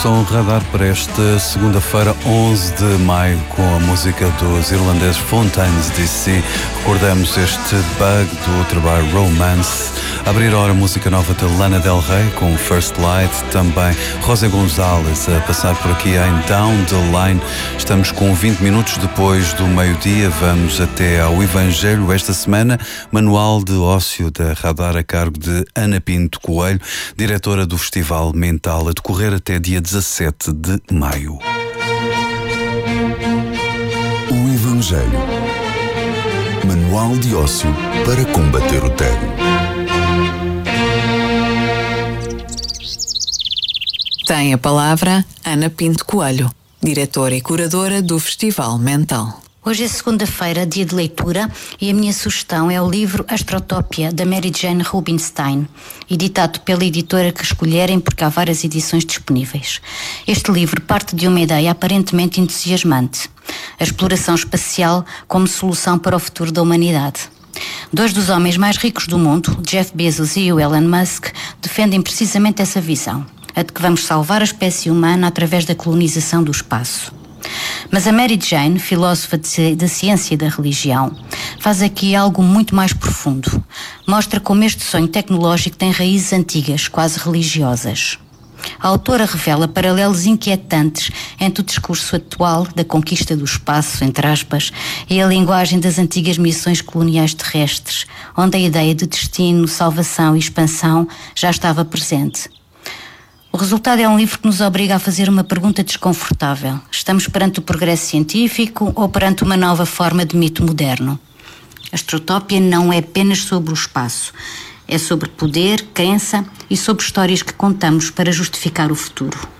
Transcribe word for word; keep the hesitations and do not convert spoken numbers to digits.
Som Radar para esta segunda-feira, onze de maio, com a música dos irlandeses Fontaines D C. Recordamos este bug do trabalho Romance. A abrir a hora, música nova de Lana Del Rey com First Light. Também Rosa Gonzalez a passar por aqui em Down the Line. Estamos com vinte minutos depois do meio-dia. Vamos até ao Evangelho esta semana. Manual de ócio da Radar a cargo de Ana Pinto Coelho, diretora do Festival Mental, a decorrer até dia dezassete de maio. O Evangelho. Manual de ócio para combater o tédio. Tem a palavra Ana Pinto Coelho, diretora e curadora do Festival Mental. Hoje é segunda-feira, dia de leitura, e a minha sugestão é o livro Astrotópia, da Mary Jane Rubinstein, editado pela editora que escolherem, porque há várias edições disponíveis. Este livro parte de uma ideia aparentemente entusiasmante: a exploração espacial como solução para o futuro da humanidade. Dois dos homens mais ricos do mundo, Jeff Bezos e o Elon Musk, defendem precisamente essa visão, a de que vamos salvar a espécie humana através da colonização do espaço. Mas a Mary Jane, filósofa da ciência e da religião, faz aqui algo muito mais profundo. Mostra como este sonho tecnológico tem raízes antigas, quase religiosas. A autora revela paralelos inquietantes entre o discurso atual da conquista do espaço, entre aspas, e a linguagem das antigas missões coloniais terrestres, onde a ideia de destino, salvação e expansão já estava presente. O resultado é um livro que nos obriga a fazer uma pergunta desconfortável. Estamos perante o progresso científico ou perante uma nova forma de mito moderno? A Astrotópia não é apenas sobre o espaço. É sobre poder, crença e sobre histórias que contamos para justificar o futuro.